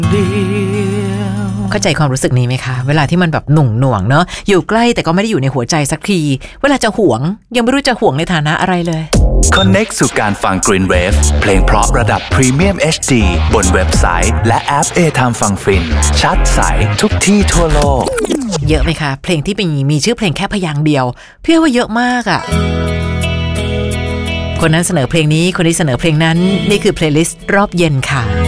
เข้าใจความรู้สึกนี้ไหมคะเวลาที่มันแบบหน่วงเนอะอยู่ใกล้แต่ก็ไม่ได้อยู่ในหัวใจสักทีเวลาจะหวงยังไม่รู้จะหวงในฐานะอะไรเลย Connect สู่การฟัง Green Wave เพลงเพราะระดับ Premium HD บนเว็บไซต์และแอป A-Time ฟังฟินชัดใสทุกที่ทั่วโลกเยอะไหมคะเพลงที่มีชื่อเพลงแค่พยางค์เดียวพี่ว่าเยอะมากอ่ะคนนั้นเสนอเพลงนี้คนนี้เสนอเพลงนั้นนี่คือเพลย์ลิสต์รอบเย็นค่ะ